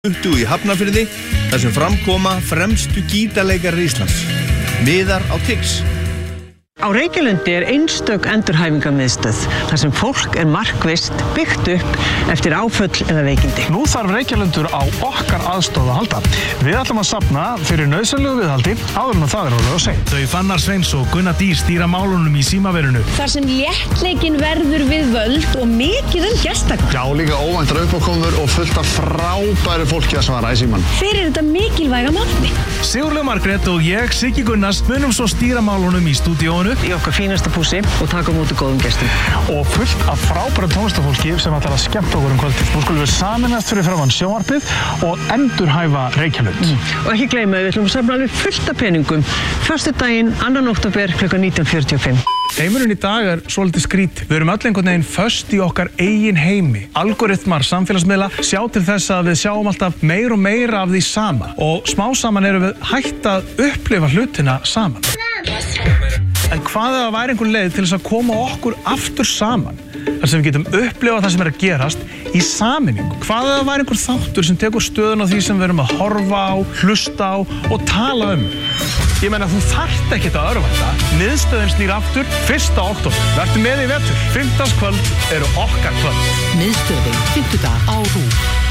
20 í Hafnarfirði, þar sem framkoma fremstu gítarleikarar Íslands. Miðar á Tix. Á Reykjalundi einstök endurhæfingarmiðstöð, þar sem fólk markvisst byggt upp eftir áföll eða veikindi. Nú þarf Reykjalundur á okkar aðstoð að halda. Við ætlum að safna fyrir nauðsynlegu viðhaldi áður en það alveg að segja. Þau Fannar Sveins og Gunnar Dís stýra málunum í símaverinu. Þar sem léttleikinn verður við völd og mikið gestakon. Já, líka óvæntar uppákomur og fullt af frábæru fólki að svara í síman. Fyrir þetta mikilvæga málefni. Sigurlaug Margrét og ég, Siggi Gunnars, munum svo stýra málunum í stúdíónu Í okkar fínasta pússi og taka á móti góðum gestum. og fullt af frábæru tónlistafólki sem ætlar að skemmta okkur kvöldið. Nú skulum við sameinast fyrir framan sjónvarpið og endurhæfa Reykjalund. Og ekki gleyma, við ætlum að safna alveg fullt af peningum. Föstudaginn, 2. október, kl. 19:45. Heimurinn í dag svolítið skrítið. Við erum öll einhvern veginn föst í okkar eigin heimi. Algoritmar samfélagsmiðla sjá til þess að við sjáum alltaf meira og meira af því sama. Og smá saman erum við hætt að upplifa hlutina saman. En hvað ef það væri einhver leið til þess að koma okkur aftur saman? Þar sem við getum upplifað það sem að gerast í sameiningu. Hvað ef það væri einhver þáttur sem tekur stöðun á því sem við erum að horfa á, hlusta á og tala um? Ég meina, þú þarft ekkert að örvænta. Miðstöðin snýr aftur 1. október. Vertu með í vetur. 15. kvöld eru okkar kvöld. Miðstöðin, 5. dag á RÚV.